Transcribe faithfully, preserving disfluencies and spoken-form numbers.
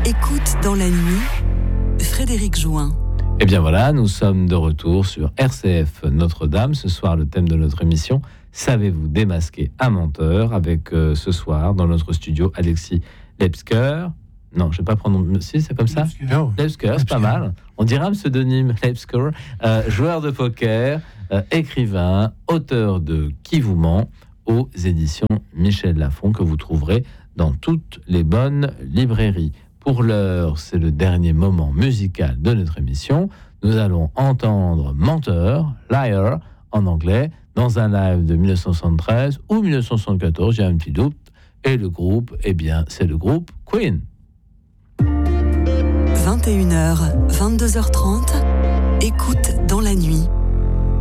Écoute dans la nuit, Frédéric Join. Et bien voilà, nous sommes de retour sur R C F Notre-Dame. Ce soir, le thème de notre émission, savez-vous démasquer un menteur? Avec euh, ce soir, dans notre studio, Alexis Lepsker. Non, je ne vais pas prendre... Si, c'est comme ça Lepsker, c'est pas mal. On dirait un pseudonyme, Lepsker. Euh, joueur de poker, euh, écrivain, auteur de Qui vous ment aux éditions Michel Lafon, que vous trouverez dans toutes les bonnes librairies. Pour l'heure, c'est le dernier moment musical de notre émission. Nous allons entendre Menteur, Liar, en anglais, dans un live de dix-neuf cent soixante-treize ou dix-neuf cent soixante-quatorze, j'ai un petit doute. Et le groupe, eh bien, c'est le groupe Queen. vingt et une heures, vingt-deux heures trente, écoute dans la nuit.